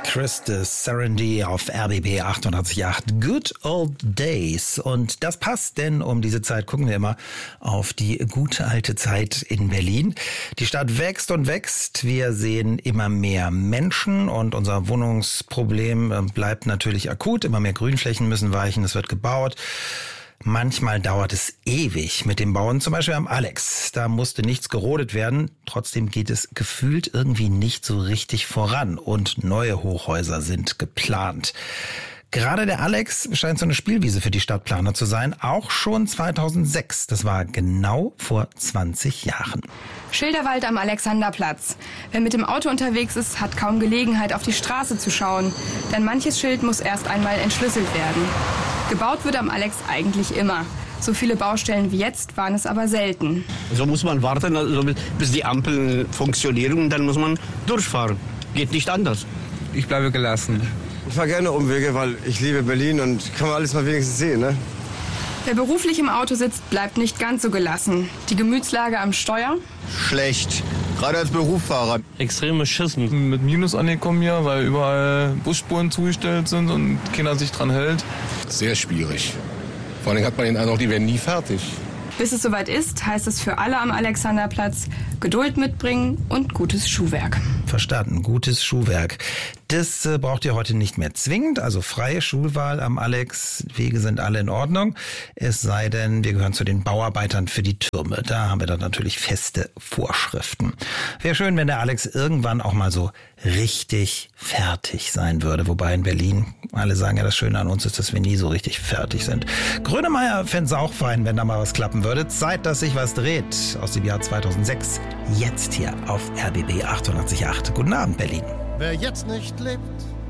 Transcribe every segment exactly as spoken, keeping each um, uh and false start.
Triste Serenity auf R B B achtundachtzig Komma acht. Good Old Days. Und das passt, denn um diese Zeit gucken wir immer auf die gute alte Zeit in Berlin. Die Stadt wächst und wächst. Wir sehen immer mehr Menschen und unser Wohnungsproblem bleibt natürlich akut. Immer mehr Grünflächen müssen weichen, es wird gebaut. Manchmal dauert es ewig mit dem Bauen, zum Beispiel am Alex. Da musste nichts gerodet werden. Trotzdem geht es gefühlt irgendwie nicht so richtig voran und neue Hochhäuser sind geplant. Gerade der Alex scheint so eine Spielwiese für die Stadtplaner zu sein, auch schon zweitausendsechs. Das war genau vor zwanzig Jahren. Schilderwald am Alexanderplatz. Wer mit dem Auto unterwegs ist, hat kaum Gelegenheit, auf die Straße zu schauen. Denn manches Schild muss erst einmal entschlüsselt werden. Gebaut wird am Alex eigentlich immer. So viele Baustellen wie jetzt waren es aber selten. So muss man warten, also bis die Ampeln funktionieren und dann muss man durchfahren. Geht nicht anders. Ich bleibe gelassen. Ich fahre gerne Umwege, weil ich liebe Berlin und kann man alles mal wenigstens sehen, ne? Wer beruflich im Auto sitzt, bleibt nicht ganz so gelassen. Die Gemütslage am Steuer? Schlecht. Gerade als Berufsfahrer. Extreme Schissen. Mit Minus angekommen hier, weil überall Busspuren zugestellt sind und keiner sich dran hält. Sehr schwierig. Vor allem hat man den Eindruck, die werden nie fertig. Bis es soweit ist, heißt es für alle am Alexanderplatz Geduld mitbringen und gutes Schuhwerk. Verstanden, gutes Schuhwerk. Das äh, braucht ihr heute nicht mehr zwingend, also freie Schulwahl am Alex. Wege sind alle in Ordnung, es sei denn, wir gehören zu den Bauarbeitern für die Türme. Da haben wir dann natürlich feste Vorschriften. Wäre schön, wenn der Alex irgendwann auch mal so richtig fertig sein würde. Wobei in Berlin, alle sagen ja, das Schöne an uns ist, dass wir nie so richtig fertig sind. Grönemeyer fände es auch fein, wenn da mal was klappen würde. Zeit, dass sich was dreht. Aus dem Jahr zweitausendsechs, jetzt hier auf R B B achtundachtzig Komma acht. Guten Abend, Berlin. Wer jetzt nicht lebt,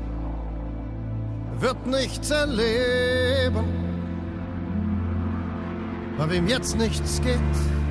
wird nichts erleben. Bei wem jetzt nichts geht,